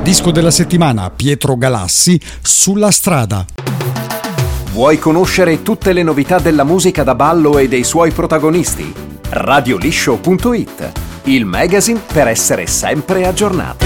Disco della settimana, Pietro Galassi, Sulla strada. Vuoi conoscere tutte le novità della musica da ballo e dei suoi protagonisti? Radioliscio.it, il magazine per essere sempre aggiornato.